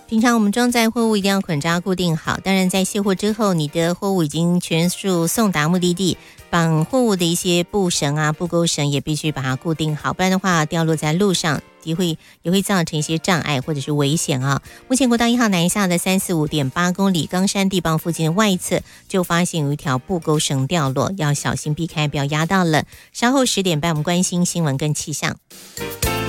平常我们装载货物一定要捆扎固定好，当然在卸货之后，你的货物已经全数送达目的地，绑货物的一些布绳啊、布钩绳也必须把它固定好，不然的话掉落在路上也会造成一些障碍或者是危险啊。目前国道1号南下的345.8公里冈山地磅附近的外侧就发现有一条布钩绳掉落，要小心避开，不要压到了。稍后10点半我们关心新闻跟气象。